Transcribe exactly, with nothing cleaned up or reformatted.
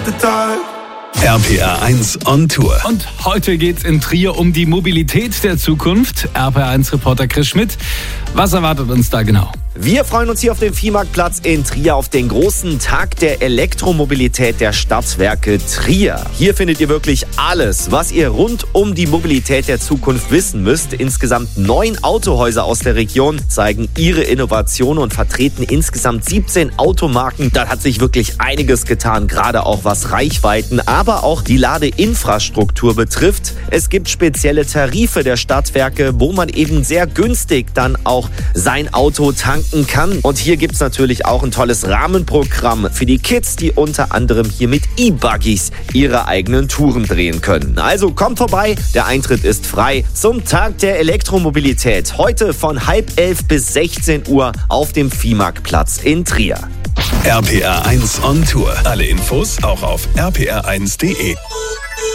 R P R eins on Tour. Und heute geht's in Trier um die Mobilität der Zukunft. R P R eins Reporter Chris Schmidt. Was erwartet uns da genau? Wir freuen uns hier auf dem Viehmarktplatz in Trier auf den großen Tag der Elektromobilität der Stadtwerke Trier. Hier findet ihr wirklich alles, was ihr rund um die Mobilität der Zukunft wissen müsst. Insgesamt neun Autohäuser aus der Region zeigen ihre Innovationen und vertreten insgesamt siebzehn Automarken. Da hat sich wirklich einiges getan, gerade auch was Reichweiten, aber auch die Ladeinfrastruktur betrifft. Es gibt spezielle Tarife der Stadtwerke, wo man eben sehr günstig dann auch sein Auto tanken kann. Und hier gibt es natürlich auch ein tolles Rahmenprogramm für die Kids, die unter anderem hier mit E-Buggies ihre eigenen Touren drehen können. Also kommt vorbei, der Eintritt ist frei zum Tag der Elektromobilität. Heute von halb elf bis sechzehn Uhr auf dem Viehmarktplatz in Trier. R P R eins on Tour. Alle Infos auch auf r p r eins punkt d e.